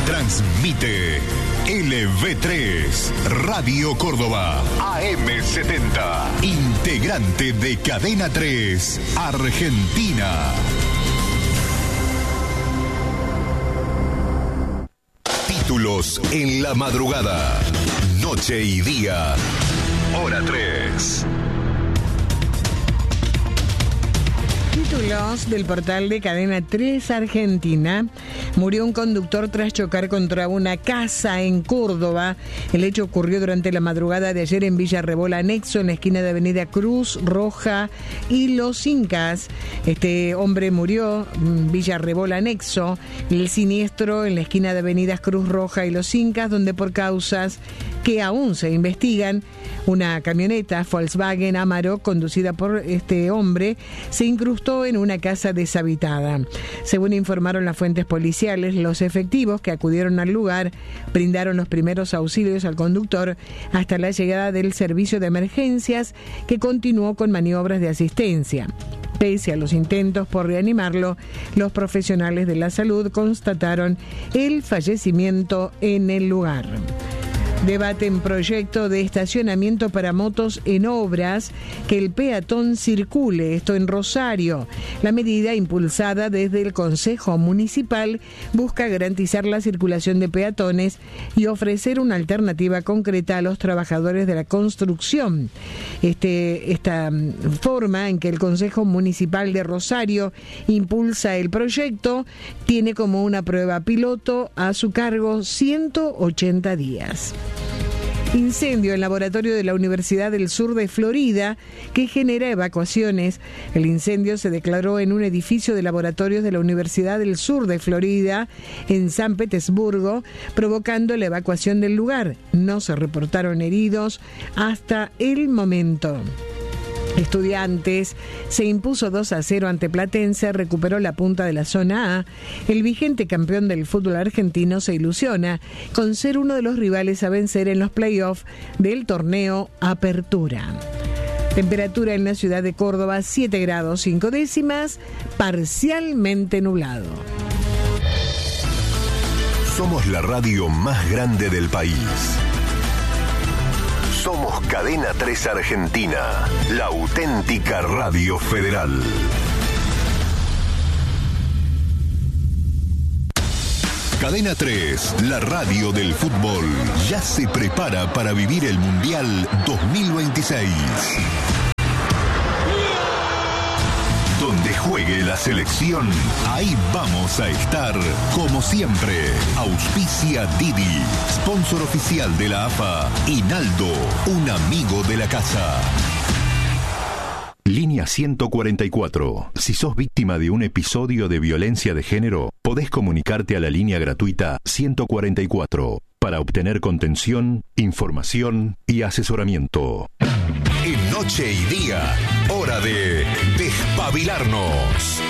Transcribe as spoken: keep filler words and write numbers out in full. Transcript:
Transmite L V tres, Radio Córdoba, A M setenta, integrante de Cadena tres, Argentina. Títulos en la madrugada, noche y día, hora tres. Títulos del portal de Cadena tres Argentina. Murió un conductor tras chocar contra una casa en Córdoba. El hecho ocurrió durante la madrugada de ayer en Villa Rebola Anexo, en la esquina de Avenida Cruz Roja y Los Incas. Este hombre murió en Villa Rebola Anexo. El siniestro en la esquina de Avenidas Cruz Roja y Los Incas, donde por causas que aún se investigan, una camioneta Volkswagen Amarok conducida por este hombre se incrustó en una casa deshabitada. Según informaron las fuentes policiales, los efectivos que acudieron al lugar brindaron los primeros auxilios al conductor hasta la llegada del servicio de emergencias, que continuó con maniobras de asistencia. Pese a los intentos por reanimarlo, los profesionales de la salud constataron el fallecimiento en el lugar. Debaten proyecto de estacionamiento para motos en obras, que el peatón circule, esto en Rosario. La medida, impulsada desde el Consejo Municipal, busca garantizar la circulación de peatones y ofrecer una alternativa concreta a los trabajadores de la construcción. Este, esta forma en que el Consejo Municipal de Rosario impulsa el proyecto tiene como una prueba piloto a su cargo ciento ochenta días. Incendio en laboratorio de la Universidad del Sur de Florida, que genera evacuaciones. El incendio se declaró en un edificio de laboratorios de la Universidad del Sur de Florida, en San Petersburgo, provocando la evacuación del lugar. No se reportaron heridos hasta el momento. Estudiantes se impuso dos a cero ante Platense, recuperó la punta de la zona A. El vigente campeón del fútbol argentino se ilusiona con ser uno de los rivales a vencer en los playoffs del torneo Apertura. Temperatura en la ciudad de Córdoba, siete grados cinco décimas, parcialmente nublado. Somos la radio más grande del país. Somos Cadena tres Argentina, la auténtica radio federal. Cadena tres, la radio del fútbol, ya se prepara para vivir el Mundial dos mil veintiséis. Donde juegue la selección, ahí vamos a estar, como siempre. Auspicia Didi, sponsor oficial de la A F A, y Naldo, un amigo de la casa. Línea ciento cuarenta y cuatro. Si sos víctima de un episodio de violencia de género, podés comunicarte a la línea gratuita ciento cuarenta y cuatro para obtener contención, información y asesoramiento. En noche y día, hora de despabilarnos.